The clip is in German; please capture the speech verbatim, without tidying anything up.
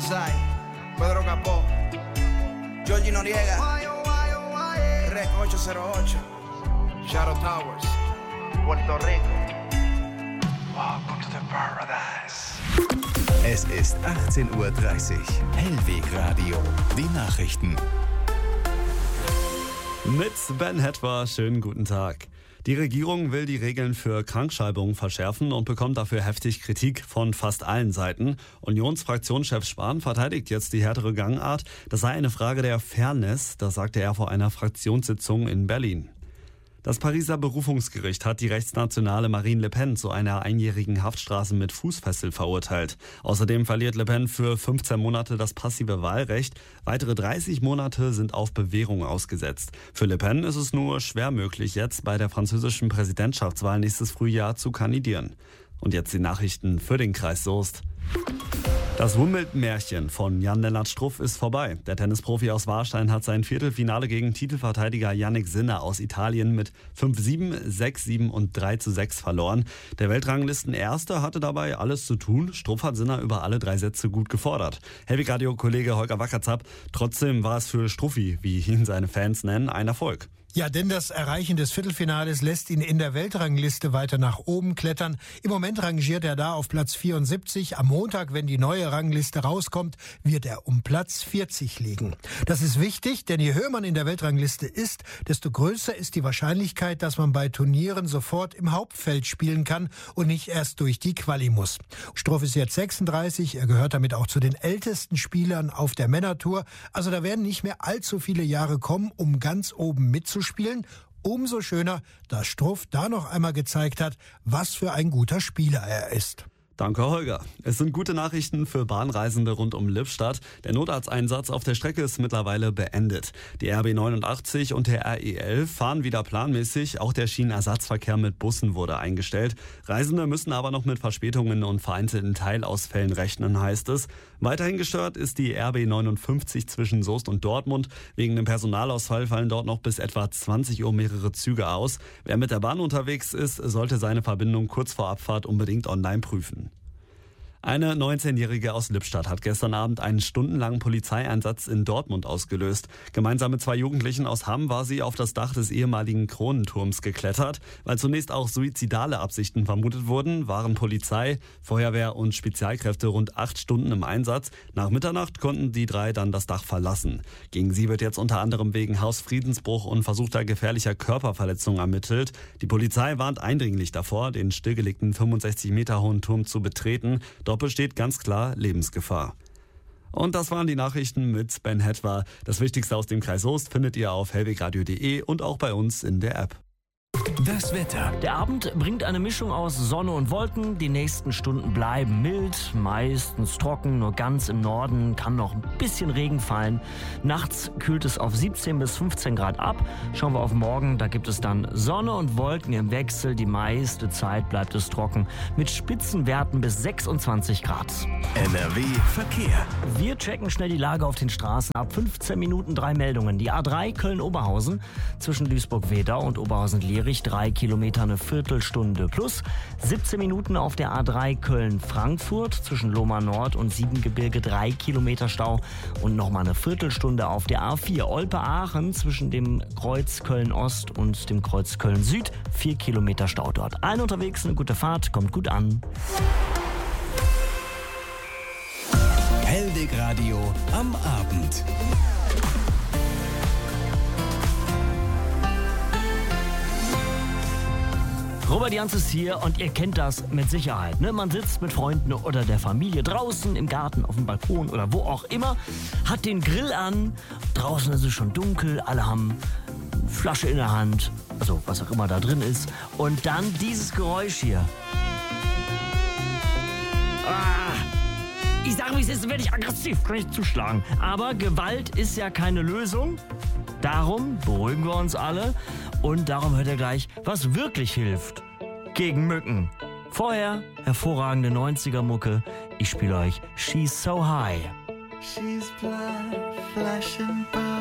Sai, Pedro Capó, Georgie Noriega, Rec ocho cero ocho, Shadow Towers, Puerto Rico. Welcome to the paradise. Es ist achtzehn Uhr dreißig. Hellweg Radio. Die Nachrichten. Mit Ben Hetwer, schönen guten Tag. Die Regierung will die Regeln für Krankschreibungen verschärfen und bekommt dafür heftig Kritik von fast allen Seiten. Unionsfraktionschef Spahn verteidigt jetzt die härtere Gangart. Das sei eine Frage der Fairness, das sagte er vor einer Fraktionssitzung in Berlin. Das Pariser Berufungsgericht hat die rechtsnationale Marine Le Pen zu einer einjährigen Haftstrafe mit Fußfessel verurteilt. Außerdem verliert Le Pen für fünfzehn Monate das passive Wahlrecht. Weitere dreißig Monate sind auf Bewährung ausgesetzt. Für Le Pen ist es nur schwer möglich, jetzt bei der französischen Präsidentschaftswahl nächstes Frühjahr zu kandidieren. Und jetzt die Nachrichten für den Kreis Soest. Das Wimbledon-Märchen von Jan-Lennart Struff ist vorbei. Der Tennisprofi aus Warstein hat sein Viertelfinale gegen Titelverteidiger Jannik Sinner aus Italien mit fünf sieben, sechs sieben und drei zu sechs verloren. Der Weltranglisten-Erste hatte dabei alles zu tun. Struff hat Sinner über alle drei Sätze gut gefordert. Hellweg-Radio-Kollege Holger Wackerzapp. Trotzdem war es für Struffi, wie ihn seine Fans nennen, ein Erfolg. Ja, denn das Erreichen des Viertelfinales lässt ihn in der Weltrangliste weiter nach oben klettern. Im Moment rangiert er da auf Platz vierundsiebzig. Am Montag, wenn die neue Rangliste rauskommt, wird er um Platz vierzig liegen. Das ist wichtig, denn je höher man in der Weltrangliste ist, desto größer ist die Wahrscheinlichkeit, dass man bei Turnieren sofort im Hauptfeld spielen kann und nicht erst durch die Quali muss. Struff ist jetzt sechsunddreißig, er gehört damit auch zu den ältesten Spielern auf der Männertour. Also da werden nicht mehr allzu viele Jahre kommen, um ganz oben mitzuspielen. Spielen. Umso schöner, dass Struff da noch einmal gezeigt hat, was für ein guter Spieler er ist. Danke, Holger. Es sind gute Nachrichten für Bahnreisende rund um Lippstadt. Der Notarzteinsatz auf der Strecke ist mittlerweile beendet. Die R B neunundachtzig und der R E elf fahren wieder planmäßig. Auch der Schienenersatzverkehr mit Bussen wurde eingestellt. Reisende müssen aber noch mit Verspätungen und vereinzelten Teilausfällen rechnen, heißt es. Weiterhin gestört ist die R B neunundfünfzig zwischen Soest und Dortmund. Wegen dem Personalausfall fallen dort noch bis etwa zwanzig Uhr mehrere Züge aus. Wer mit der Bahn unterwegs ist, sollte seine Verbindung kurz vor Abfahrt unbedingt online prüfen. Eine neunzehnjährige aus Lippstadt hat gestern Abend einen stundenlangen Polizeieinsatz in Dortmund ausgelöst. Gemeinsam mit zwei Jugendlichen aus Hamm war sie auf das Dach des ehemaligen Kronenturms geklettert. Weil zunächst auch suizidale Absichten vermutet wurden, waren Polizei, Feuerwehr und Spezialkräfte rund acht Stunden im Einsatz. Nach Mitternacht konnten die drei dann das Dach verlassen. Gegen sie wird jetzt unter anderem wegen Hausfriedensbruch und versuchter gefährlicher Körperverletzung ermittelt. Die Polizei warnt eindringlich davor, den stillgelegten fünfundsechzig Meter hohen Turm zu betreten. Dort besteht ganz klar Lebensgefahr. Und das waren die Nachrichten mit Ben Hetwer. Das Wichtigste aus dem Kreis Soest findet ihr auf hellwegradio punkt de und auch bei uns in der App. Das Wetter. Der Abend bringt eine Mischung aus Sonne und Wolken. Die nächsten Stunden bleiben mild, meistens trocken. Nur ganz im Norden kann noch ein bisschen Regen fallen. Nachts kühlt es auf siebzehn bis fünfzehn Grad ab. Schauen wir auf morgen, da gibt es dann Sonne und Wolken im Wechsel. Die meiste Zeit bleibt es trocken mit Spitzenwerten bis sechsundzwanzig Grad. N R W Verkehr. Wir checken schnell die Lage auf den Straßen. Ab fünfzehn Minuten drei Meldungen. Die A drei Köln-Oberhausen zwischen Duisburg-Wedau und Oberhausen-Lierich. Drei Kilometer, eine Viertelstunde plus. siebzehn Minuten auf der A drei Köln-Frankfurt zwischen Lohmar Nord und Siebengebirge. Drei Kilometer Stau und nochmal eine Viertelstunde auf der A vier Olpe-Aachen zwischen dem Kreuz Köln-Ost und dem Kreuz Köln-Süd. Vier Kilometer Stau dort. Allen unterwegs eine gute Fahrt, kommt gut an. Hellweg Radio am Abend. Robert Jans ist hier und ihr kennt das mit Sicherheit. Ne? Man sitzt mit Freunden oder der Familie draußen im Garten, auf dem Balkon oder wo auch immer, hat den Grill an, draußen ist es schon dunkel, alle haben eine Flasche in der Hand, also was auch immer da drin ist. Und dann dieses Geräusch hier. Ah, ich sage, wie es ist, werde ich aggressiv, kann ich zuschlagen. Aber Gewalt ist ja keine Lösung. Darum beruhigen wir uns alle und darum hört ihr gleich, was wirklich hilft gegen Mücken. Vorher hervorragende neunziger-Mucke. Ich spiele euch She's So High. She's blood, flesh and bone.